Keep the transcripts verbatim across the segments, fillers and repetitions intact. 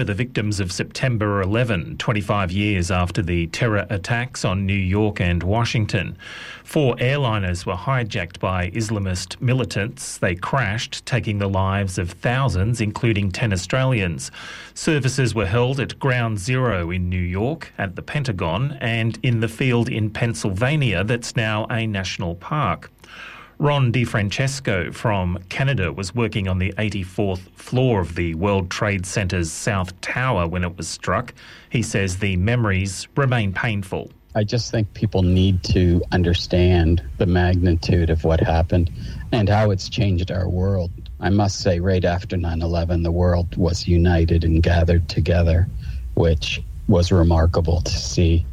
The victims of September eleventh, twenty-five years after the terror attacks on New York and Washington. Four airliners were hijacked by Islamist militants. They crashed, taking the lives of thousands, including ten Australians. Services were held at Ground Zero in New York, at the Pentagon, and in the field in Pennsylvania that's now a national park. Ron DiFrancesco from Canada was working on the eighty-fourth floor of the World Trade Center's South Tower when it was struck. He says the memories remain painful. I just think people need to understand the magnitude of what happened and how it's changed our world. I must say, right after nine eleven, the world was united and gathered together, which was remarkable to see.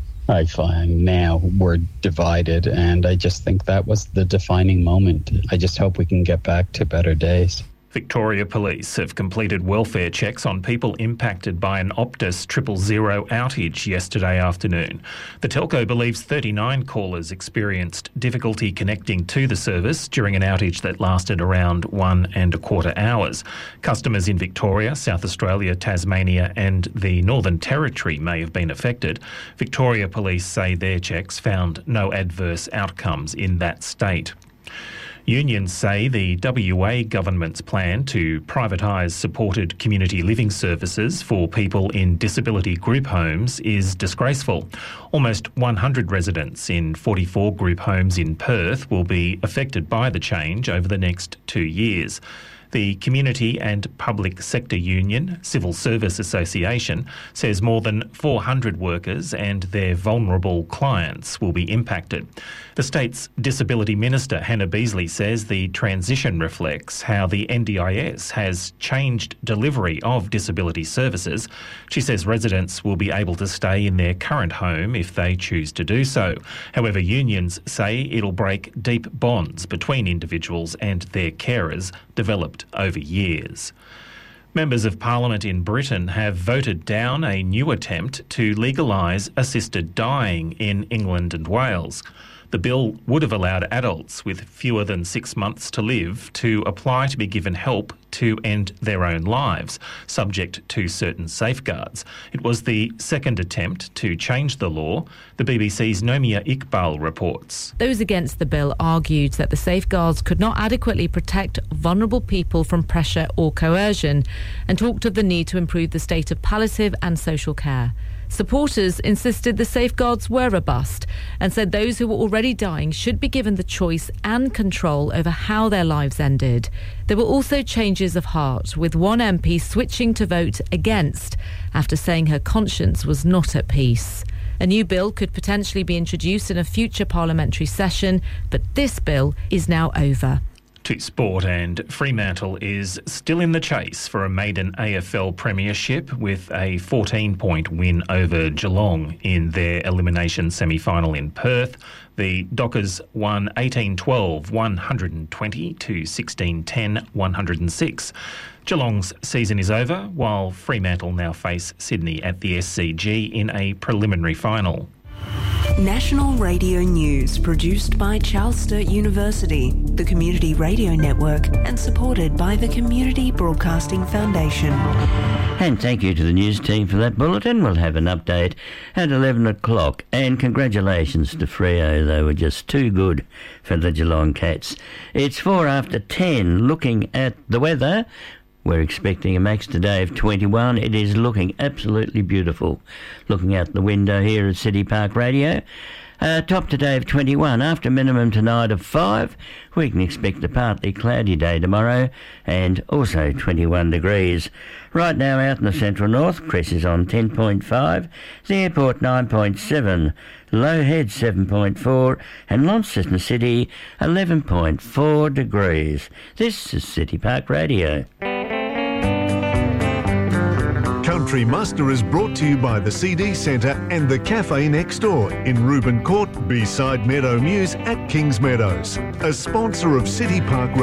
I find now we're divided, and I just think that was the defining moment. I just hope we can get back to better days. Victoria Police have completed welfare checks on people impacted by an Optus triple zero outage yesterday afternoon. The telco believes thirty-nine callers experienced difficulty connecting to the service during an outage that lasted around one and a quarter hours. Customers in Victoria, South Australia, Tasmania and the Northern Territory may have been affected. Victoria Police say their checks found no adverse outcomes in that state. Unions say the W A government's plan to privatise supported community living services for people in disability group homes is disgraceful. Almost one hundred residents in forty-four group homes in Perth will be affected by the change over the next two years. The Community and Public Sector Union Civil Service Association says more than four hundred workers and their vulnerable clients will be impacted. The state's Disability Minister, Hannah Beasley, says the transition reflects how the N D I S has changed delivery of disability services. She says residents will be able to stay in their current home if they choose to do so. However, unions say it'll break deep bonds between individuals and their carers developed over years. Members of Parliament in Britain have voted down a new attempt to legalise assisted dying in England and Wales. The bill would have allowed adults with fewer than six months to live to apply to be given help to end their own lives, subject to certain safeguards. It was the second attempt to change the law. The B B C's Nomia Iqbal reports. Those against the bill argued that the safeguards could not adequately protect vulnerable people from pressure or coercion and talked of the need to improve the state of palliative and social care. Supporters insisted the safeguards were robust and said those who were already dying should be given the choice and control over how their lives ended. There were also changes of heart, with one M P switching to vote against after saying her conscience was not at peace. A new bill could potentially be introduced in a future parliamentary session, but this bill is now over. To sport, and Fremantle is still in the chase for a maiden A F L premiership with a fourteen-point win over Geelong in their elimination semi-final in Perth. The Dockers won eighteen twelve, one hundred twenty to sixteen ten, one hundred six. Geelong's season is over, while Fremantle now face Sydney at the S C G in a preliminary final. National Radio News, produced by Charles Sturt University, the Community Radio Network, and supported by the Community Broadcasting Foundation. And thank you to the news team for that bulletin. We'll have an update at eleven o'clock. And congratulations to Freo. They were just too good for the Geelong Cats. It's four after ten. Looking at the weather, we're expecting a max today of twenty-one. It is looking absolutely beautiful. Looking out the window here at City Park Radio. Uh, top today of twenty-one. After minimum tonight of five, we can expect a partly cloudy day tomorrow and also twenty-one degrees. Right now out in the central north, Cress is on ten point five, the airport nine point seven, Low Head seven point four and Launceston City eleven point four degrees. This is City Park Radio. Country Muster is brought to you by the C D Centre and the Cafe Next Door in Reuben Court, beside Meadow Mews at Kings Meadows, a sponsor of City Park